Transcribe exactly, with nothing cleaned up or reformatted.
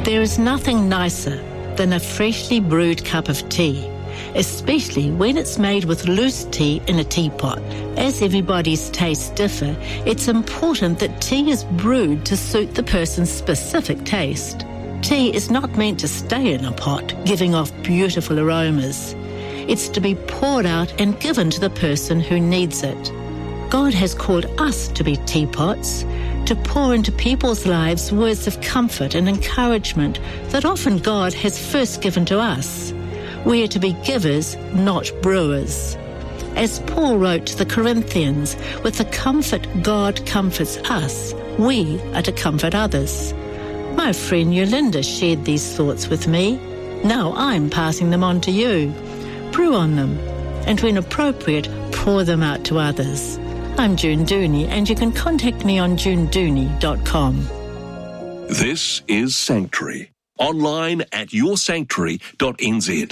There is nothing nicer than a freshly brewed cup of tea, especially when it's made with loose tea in a teapot. As everybody's tastes differ, it's important that tea is brewed to suit the person's specific taste. Tea is not meant to stay in a pot, giving off beautiful aromas. It's to be poured out and given to the person who needs it. God has called us to be teapots, to pour into people's lives words of comfort and encouragement that often God has first given to us. We are to be givers, not brewers. As Paul wrote to the Corinthians, with the comfort God comforts us, we are to comfort others. My friend Yolinda shared these thoughts with me. Now I'm passing them on to you. Brew on them, and when appropriate, pour them out to others. I'm June Dooney, and you can contact me on june dooney dot com. This is Sanctuary, online at your sanctuary dot n z.